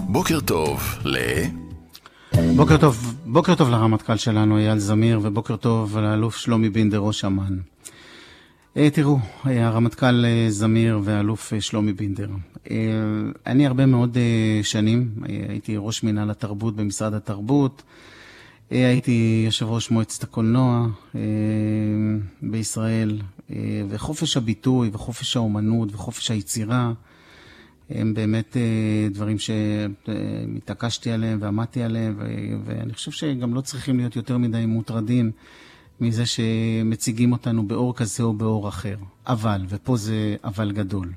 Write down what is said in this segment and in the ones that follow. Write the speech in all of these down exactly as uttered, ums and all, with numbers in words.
בוקר טוב ל... בוקר טוב, בוקר טוב לרמטכ"ל שלנו אייל זמיר, ובוקר טוב לאלוף שלומי בינדר ראש אמ"ן. תראו, הרמטכ"ל זמיר ואלוף שלומי בינדר, אני הרבה מאוד שנים הייתי ראש מינהל התרבות במשרד התרבות, הייתי יושב ראש מועצת הקולנוע בישראל, וחופש הביטוי וחופש האומנות וחופש היצירה הם באמת דברים שמתעקשתי עליהם ועמדתי עליהם, ואני חושב שגם לא צריכים להיות יותר מדי מוטרדים מזה שמציגים אותנו באור כזה או באור אחר. אבל, ופה זה אבל גדול.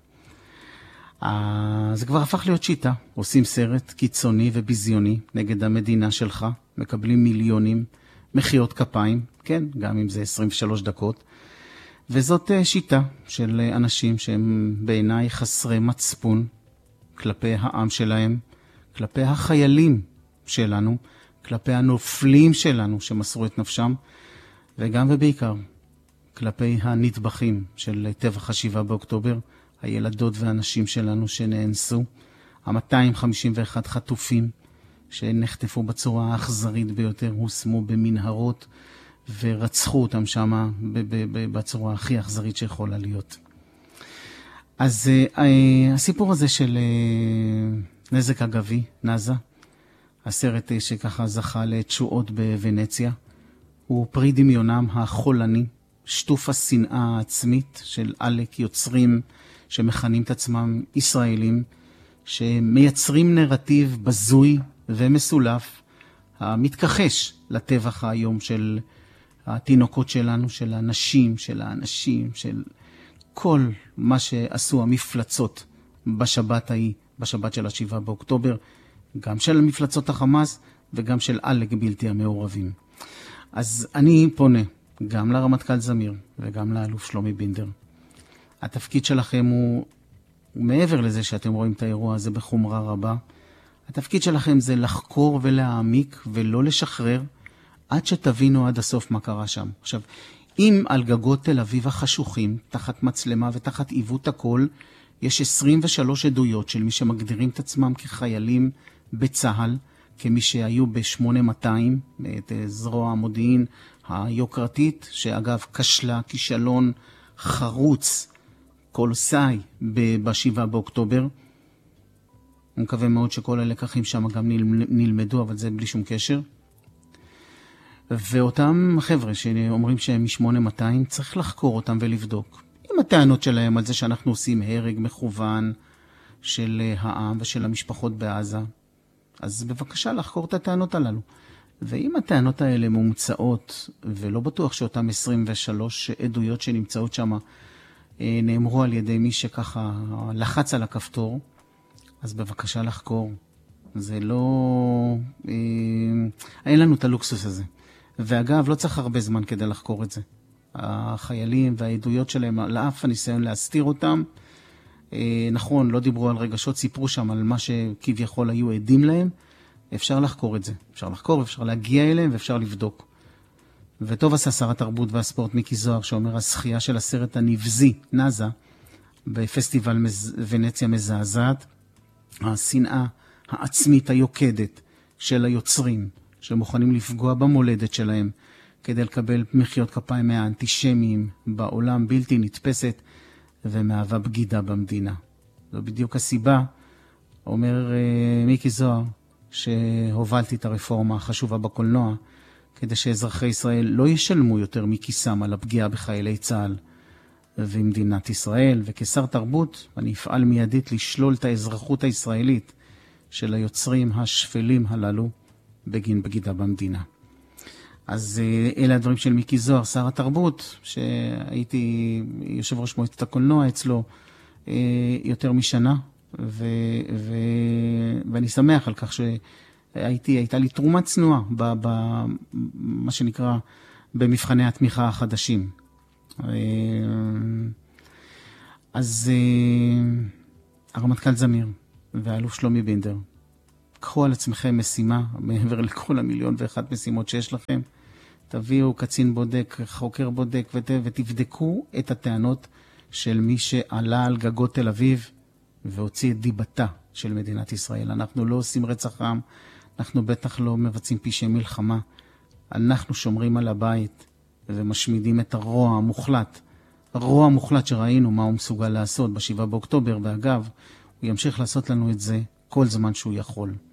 זה כבר הפך להיות שיטה. עושים סרט קיצוני וביזיוני נגד המדינה שלך, מקבלים מיליונים, מחיאות כפיים, כן, גם אם זה עשרים ושלוש דקות. וזאת שיטה של אנשים שהם בעיניי חסרי מצפון כלפי העם שלהם, כלפי החיילים שלנו, כלפי הנופלים שלנו שמסרו את נפשם, וגם ובעיקר כלפי הנטבחים של טבח השבעה באוקטובר, הילדות והנשים שלנו שנאנסו, ה-מאתיים חמישים ואחד חטופים שנחטפו בצורה האכזרית ביותר, הושמו במנהרות ורצחו אותם שם בצורה הכי אכזרית שיכולה להיות. אז הסיפור הזה של נזק אגבי, נאזה, הסרט שככה זכה לתשואות בוונציה, הוא פרי דמיונם החולני, שטוף השנאה העצמית של עלק יוצרים שמכנים את עצמם ישראלים, שמייצרים נרטיב בזוי ומסולף, המתכחש לטבח היום של התינוקות שלנו, של האנשים, של האנשים, של כל מה שעשו המפלצות בשבת ההיא, בשבת של השבעה באוקטובר, גם של המפלצות החמאס וגם של עלק בלתי המעורבים. אז אני פונה גם לרמטכ"ל זמיר וגם לאלוף שלומי בינדר. התפקיד שלכם הוא, מעבר לזה שאתם רואים את האירוע הזה בחומרה רבה, התפקיד שלכם זה לחקור ולהעמיק ולא לשחרר, עד שתבינו עד הסוף מה קרה שם. עכשיו, אם על גגות תל אביב החשוכים, תחת מצלמה ותחת עיוות הכל, יש עשרים ושלוש עדויות של מי שמגדירים את עצמם כחיילים בצהל, כמי שהיו ב-שמונה מאתיים, את זרוע המודיעין היוקרתית, שאגב כשלה, כישלון חרוץ, קולוסאי ב-שבעה באוקטובר. אני מקווה מאוד שכל הלקחים שם גם נלמדו, אבל זה בלי שום קשר. ואותם חבר'ה שאומרים שהם מ-שמונה מאתיים, צריך לחקור אותם ולבדוק. עם הטענות שלהם על זה שאנחנו עושים הרג מכוון של העם ושל המשפחות בעזה, אז בבקשה לחקור את הטענות הללו. ואם הטענות האלה מומצאות, ולא בטוח שאותם עשרים ושלוש עדויות שנמצאות שם נאמרו על ידי מי שככה לחץ על הכפתור, אז בבקשה לחקור. זה לא... אה, אין לנו את הלוקסוס הזה. ואגב, לא צריך הרבה זמן כדי לחקור את זה. החיילים והעדויות שלהם, לאף הניסיון להסתיר אותם, אה, נכון, לא דיברו על רגשות, סיפרו שם על מה שכביכול היו עדים להם, אפשר לחקור את זה. אפשר לחקור, אפשר להגיע אליהם ואפשר לבדוק. וטוב עשה שר התרבות והספורט מיקי זוהר, שאומר הזכייה של הסרט הנבזי, נאזה, בפסטיבל מז... ונציה מזעזעת, השנאה העצמית היוקדת של היוצרים, שמוכנים לפגוע במולדת שלהם, כדי לקבל מחיאות כפיים מהאנטישמיים בעולם בלתי נתפסת, ומהווה בגידה במדינה. זו בדיוק הסיבה, אומר uh, מיקי זוהר, שהובלתי את הרפורמה החשובה בקולנוע, כדי שאזרחי ישראל לא ישלמו יותר מכיסם על הפגיעה בחיילי צה"ל ומדינת ישראל. וכשר תרבות אני אפעל מיידית לשלול את האזרחות הישראלית של היוצרים השפלים הללו בגין בגידה במדינה. אז אלה הדברים של מיקי זוהר, שר התרבות, שהייתי יושב ראש מועצת הקולנוע אצלו יותר משנה, ו... ו... ואני שמח על כך שהייתי, הייתה לי תרומה צנועה במה שנקרא במבחני התמיכה החדשים. אז הרמטכ"ל זמיר והאלוף שלומי בינדר, קחו על עצמכם משימה, מעבר לכל המיליון ואחת משימות שיש לכם, תביאו קצין בודק, חוקר בודק, ות... ותבדקו את הטענות של מי שעלה על גגות תל אביב והוציא את דיבתה של מדינת ישראל. אנחנו לא עושים רצח עם, אנחנו בטח לא מבצעים פשעי מלחמה. אנחנו שומרים על הבית ומשמידים את הרוע המוחלט. הרוע המוחלט שראינו מה הוא מסוגל לעשות בשבעה באוקטובר, ואגב, הוא ימשיך לעשות לנו את זה כל זמן שהוא יכול.